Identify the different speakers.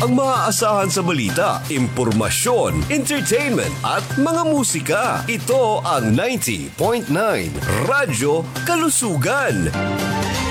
Speaker 1: ang maaasahan sa balita, impormasyon, entertainment at mga musika. Ito ang 90.9 Radyo Kalusugan.